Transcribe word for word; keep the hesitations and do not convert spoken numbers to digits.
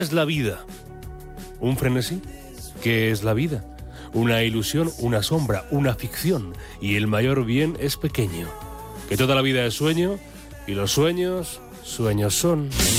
es la vida? ¿Un frenesí? ¿Qué es la vida? Una ilusión, una sombra, una ficción. Y el mayor bien es pequeño. Que toda la vida es sueño y los sueños, sueños son.